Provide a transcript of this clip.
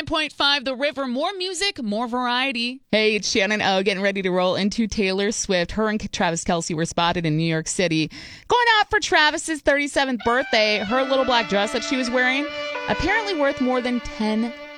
101.5 The River. More music, more variety. Hey, it's Shannon O getting ready to roll into Taylor Swift. Her and Travis Kelce were spotted in New York City. Going out for Travis's 37th birthday. Her little black dress that she was wearing, apparently worth more than $10